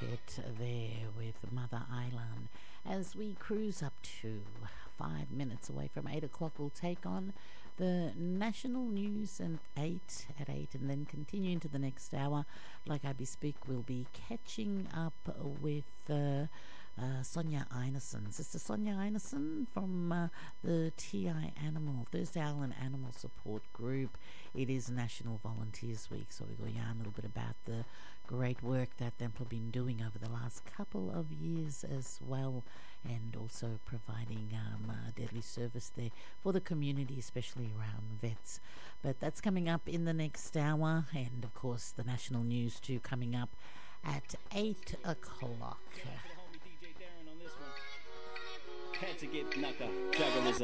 Pet there with Mother Island. As we cruise up to 5 minutes away from 8 o'clock, we'll take on the national news at 8, and then continue into the next hour. Like I bespeak, we'll be catching up with Sonia Einerson. Sister Sonia Einerson from the TI Animal, Thursday Island Animal Support Group. It is National Volunteers Week, so we're going to yarn a little bit about the great work that them have been doing over the last couple of years as well, and also providing deadly service there for the community, especially around vets. But that's coming up in the next hour, and of course the national news too coming up at 8 o'clock. Had to get Naka, Jagaliza.